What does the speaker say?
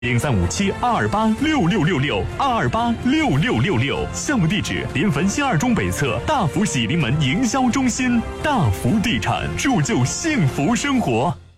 035722866666，22866666。项目地址：临汾新二中北侧大福喜临门营销中心。大福地产，铸就幸福生活。